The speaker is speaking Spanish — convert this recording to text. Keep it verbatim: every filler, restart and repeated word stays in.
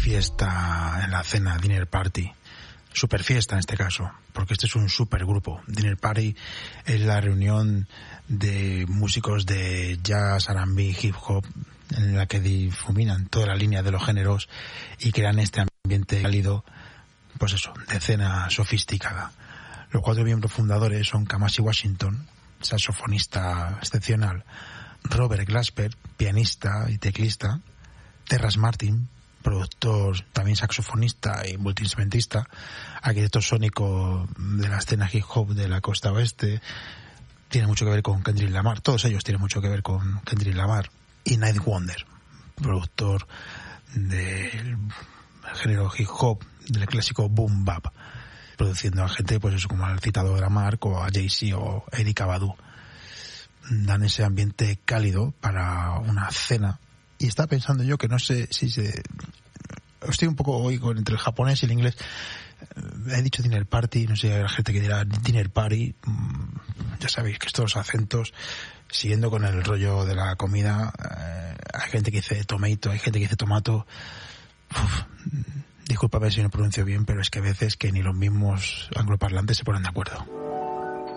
fiesta en la cena, dinner party. Super fiesta en este caso, porque este es un super grupo. Dinner Party es la reunión de músicos de jazz, R and B, hip hop, en la que difuminan toda la línea de los géneros y crean este ambiente cálido, pues eso, de cena sofisticada. Los cuatro miembros fundadores son Kamasi Washington, saxofonista excepcional, Robert Glasper, pianista y teclista, Terrace Martin, productor, también saxofonista y multiinstrumentista, arquitecto sónico de la escena hip hop de la costa oeste, tiene mucho que ver con Kendrick Lamar, todos ellos tienen mucho que ver con Kendrick Lamar, y Night Wonder, productor del género hip hop, del clásico boom bap, produciendo a gente pues eso, como al citado Lamarck o a Jay-Z o Erykah Badu. Dan ese ambiente cálido para una cena. Y estaba pensando yo que no sé si se... Estoy un poco hoy con entre el japonés y el inglés. He dicho dinner party, no sé, hay gente que dirá dinner party. Ya sabéis que estos acentos, siguiendo con el rollo de la comida, eh, hay gente que dice tomato, hay gente que dice tomato. Uf, discúlpame si no pronuncio bien, pero es que a veces que ni los mismos angloparlantes se ponen de acuerdo.